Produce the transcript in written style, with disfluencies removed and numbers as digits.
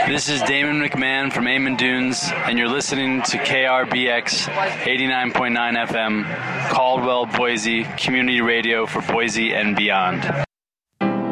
This is Damon McMahon from Amon Dunes, and you're listening to KRBX 89.9 FM, Caldwell, Boise, community radio for Boise and beyond.